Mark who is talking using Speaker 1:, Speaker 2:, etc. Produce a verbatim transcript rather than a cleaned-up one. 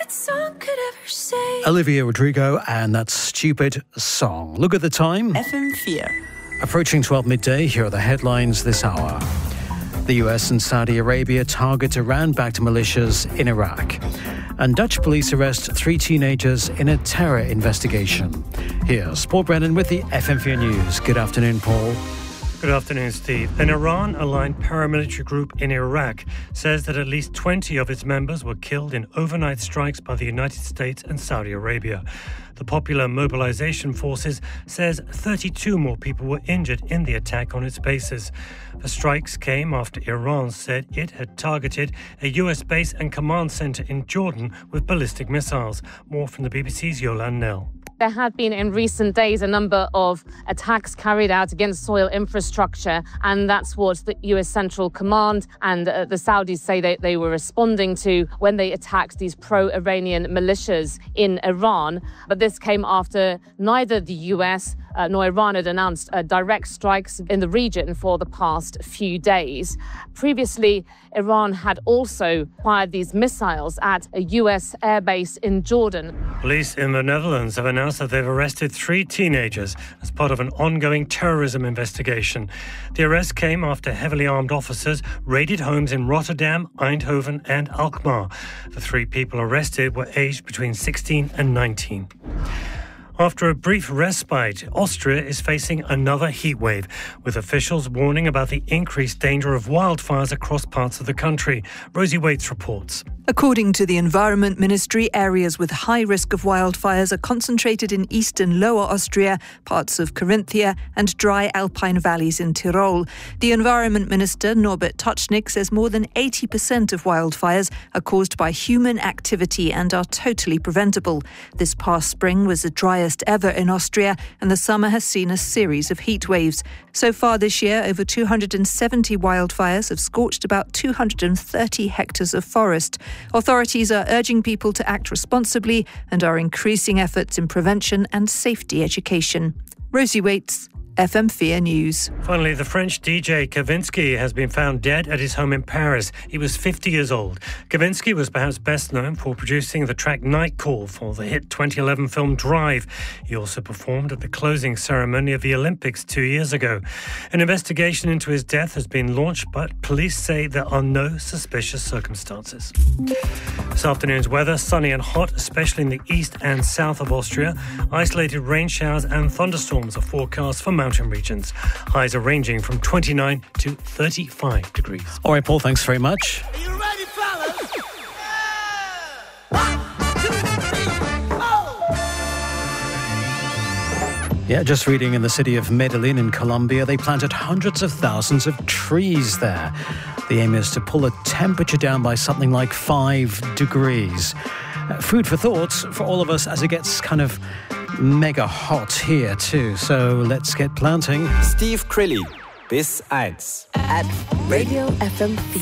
Speaker 1: that song could ever say.
Speaker 2: Olivia Rodrigo and that stupid song. Look at the time.
Speaker 3: F M four.
Speaker 2: Approaching twelve midday, here are the headlines this hour. The U S and Saudi Arabia target Iran-backed militias in Iraq. And Dutch police arrest three teenagers in a terror investigation. Here's Paul Brennan with the F M four News. Good afternoon, Paul.
Speaker 4: Good afternoon, Steve. An Iran-aligned paramilitary group in Iraq says that at least twenty of its members were killed in overnight strikes by the United States and Saudi Arabia. The Popular Mobilization Forces says thirty-two more people were injured in the attack on its bases. The strikes came after Iran said it had targeted a U S base and command center in Jordan with ballistic missiles. More from the B B C's Yolande Knell.
Speaker 5: There have been in recent days a number of attacks carried out against soil infrastructure, and that's what the U S Central Command and uh, the Saudis say they, they were responding to when they attacked these pro-Iranian militias in Iran. But this came after neither the U S Uh, nor Iran had announced uh, direct strikes in the region for the past few days. Previously, Iran had also fired these missiles at a U S airbase in Jordan.
Speaker 4: Police in the Netherlands have announced that they've arrested three teenagers as part of an ongoing terrorism investigation. The arrest came after heavily armed officers raided homes in Rotterdam, Eindhoven and Alkmaar. The three people arrested were aged between sixteen and nineteen. After a brief respite, Austria is facing another heatwave, with officials warning about the increased danger of wildfires across parts of the country. Rosie Waits reports.
Speaker 6: According to the Environment Ministry, areas with high risk of wildfires are concentrated in east and lower Austria, parts of Carinthia and dry alpine valleys in Tyrol. The Environment Minister, Norbert Totschnig, says more than eighty percent of wildfires are caused by human activity and are totally preventable. This past spring was the driest ever in Austria, and the summer has seen a series of heat waves. So far this year, over two hundred seventy wildfires have scorched about two hundred thirty hectares of forest. Authorities are urging people to act responsibly and are increasing efforts in prevention and safety education. Rosie Waits, F M four News.
Speaker 4: Finally, the French D J Kavinsky has been found dead at his home in Paris. He was fifty years old. Kavinsky was perhaps best known for producing the track Night Call for the hit twenty eleven film Drive. He also performed at the closing ceremony of the Olympics two years ago. An investigation into his death has been launched, but police say there are no suspicious circumstances. This afternoon's weather, sunny and hot, especially in the east and south of Austria. Isolated rain showers and thunderstorms are forecast for mountain regions. Highs are ranging from twenty-nine to thirty-five degrees.
Speaker 2: All right, Paul, thanks very much.
Speaker 1: Are you ready, fellas?
Speaker 2: Yeah, just reading in the city of Medellin in Colombia, they planted hundreds of thousands of trees there. The aim is to pull the temperature down by something like five degrees. Uh, food for thought for all of us as it gets kind of mega hot here too. So let's get planting.
Speaker 7: Steve Crilly, bis eins.
Speaker 3: At Radio F M four.